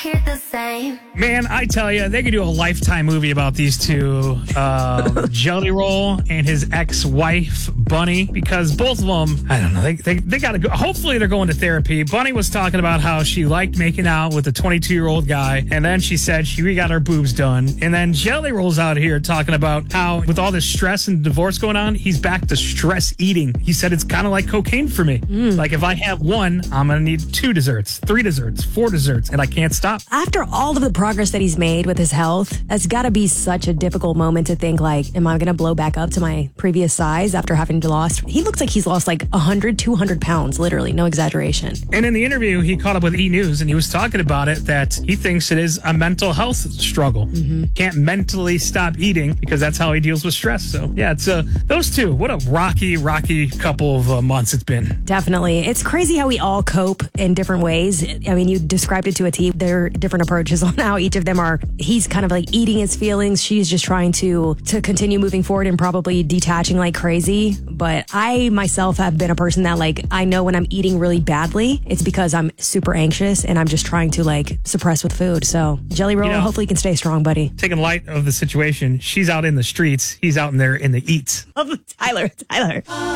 hear the same. Man, I tell you, they could do a Lifetime movie about these two, Jelly Roll and his ex-wife, Bunny, because both of them, I don't know, they got to go. Hopefully they're going to therapy. Bunny was talking about how she liked making out with a 22-year-old guy, and then she said we got our boobs done. And then Jelly Roll's out here talking about how with all this stress and divorce going on, he's back to stress eating. He said it's kind of like cocaine for me. Like if I have one, I'm going to need 2 desserts, 3 desserts, 4 desserts, and I can't stop. After all of the progress that he's made with his health, that's got to be such a difficult moment to think like, am I going to blow back up to my previous size after having lost? He looks like he's lost like 100, 200 pounds, literally, no exaggeration. And in the interview, he caught up with E! News, and he was talking about it, that he thinks it is a mental health struggle. Can't mentally stop eating because that's how he deals with stress. So, yeah, it's those two. What a rocky couple of months it's been. Definitely. It's crazy how we all cope in different ways. I mean, you described it to a T. There are different approaches on how each of them are. He's kind of like eating his feelings. She's just trying to continue moving forward and probably detaching like crazy. But I myself have been a person that like, I know when I'm eating really badly, it's because I'm super anxious and I'm just trying to like suppress with food. So Jelly Roll, hopefully you can stay strong, buddy. Taking light of the situation, she's out in the streets. He's out in there in the eats. Tyler.